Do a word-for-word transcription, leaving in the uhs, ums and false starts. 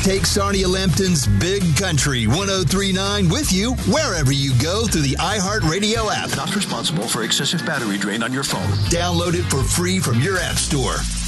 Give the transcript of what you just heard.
Take Sarnia Lambton's Big Country one oh three point nine with you wherever you go through the iHeartRadio app. Not responsible for excessive battery drain on your phone. Download it for free from your app store.